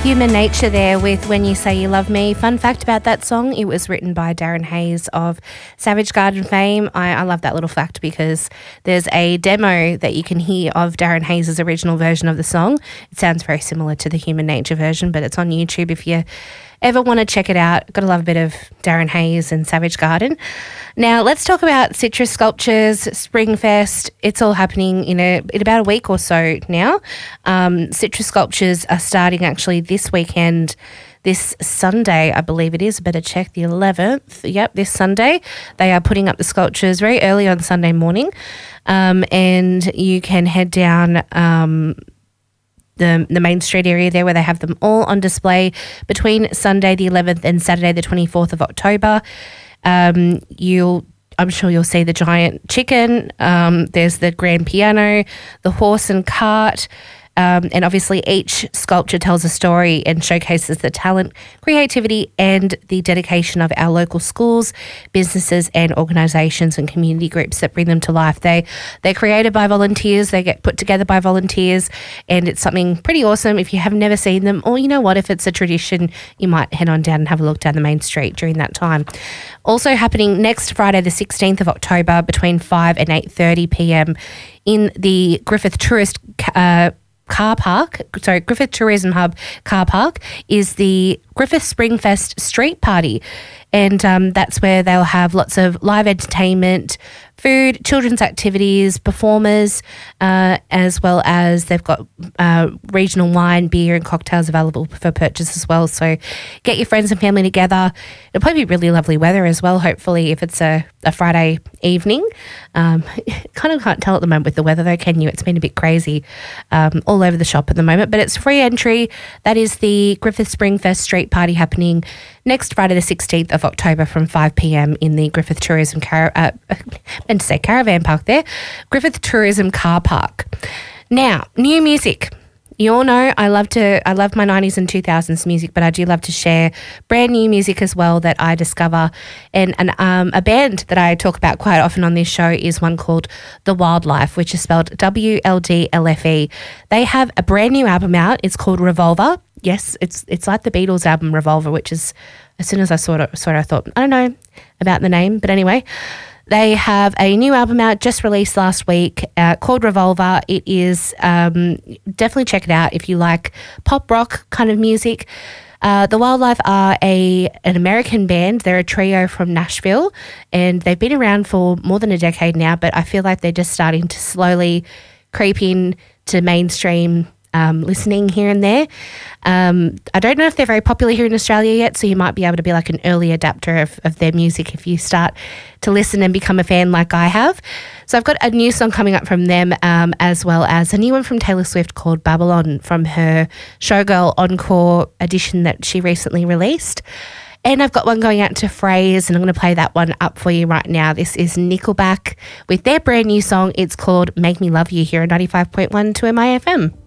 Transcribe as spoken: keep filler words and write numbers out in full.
Human Nature there with When You Say You Love Me. Fun fact about that song, it was written by Darren Hayes of Savage Garden fame. I, I love that little fact because there's a demo that you can hear of Darren Hayes' original version of the song. It sounds very similar to the Human Nature version, but it's on YouTube if you ever want to check it out. Got to love a bit of Darren Hayes and Savage Garden. Now, let's talk about Citrus Sculptures, Springfest. It's all happening in a in about a week or so now. Um, Citrus Sculptures are starting actually this weekend, this Sunday, I believe it is. I better check, the eleventh. Yep, this Sunday. They are putting up the sculptures very early on Sunday morning. Um, and you can head down um, the the Main Street area there where they have them all on display between Sunday the eleventh and Saturday the twenty-fourth of October. Um, you'll, I'm sure you'll see the giant chicken. Um, there's the grand piano, the horse and cart. Um, and obviously each sculpture tells a story and showcases the talent, creativity and the dedication of our local schools, businesses and organisations and community groups that bring them to life. They, they're created by volunteers, they get put together by volunteers, and it's something pretty awesome. If you have never seen them, or you know what, if it's a tradition, you might head on down and have a look down the main street during that time. Also happening next Friday the sixteenth of October between five and eight thirty p m in the Griffith Tourist uh, car park, sorry, Griffith Tourism Hub car park is the Griffith Springfest Street Party. And um, that's where they'll have lots of live entertainment, food, children's activities, performers, uh, as well as they've got uh, regional wine, beer and cocktails available for purchase as well. So get your friends and family together. It'll probably be really lovely weather as well, hopefully, if it's a, a Friday evening. Um, kind of can't tell at the moment with the weather though, can you? It's been a bit crazy um, all over the shop at the moment, but it's free entry. That is the Griffith Springfest Street Party happening next Friday the sixteenth of October from five p m in the Griffith Tourism Car uh, meant to say Caravan Park there, Griffith Tourism Car Park. Now, new music. You all know I love to I love my nineties and two thousands music, but I do love to share brand new music as well that I discover. And, and um, a band that I talk about quite often on this show is one called The Wildlife, which is spelled W L D L F E. They have a brand new album out. It's called Revolver. Yes, it's it's like the Beatles album Revolver, which is, as soon as I saw it, saw it I thought, I don't know about the name, but anyway. They have a new album out, just released last week, uh, called Revolver. It is, um, definitely check it out if you like pop rock kind of music. Uh, the Wildlife are a an American band. They're a trio from Nashville, and they've been around for more than a decade now, but I feel like they're just starting to slowly creep in to mainstream Um, listening here and there. Um, I don't know if they're very popular here in Australia yet, so you might be able to be like an early adapter of, of their music if you start to listen and become a fan like I have. So I've got a new song coming up from them, um, as well as a new one from Taylor Swift called Babylon from her Showgirl Encore edition that she recently released. And I've got one going out to Phrase, and I'm going to play that one up for you right now. This is Nickelback with their brand new song. It's called Make Me Love You here at ninety-five point one to M I F M.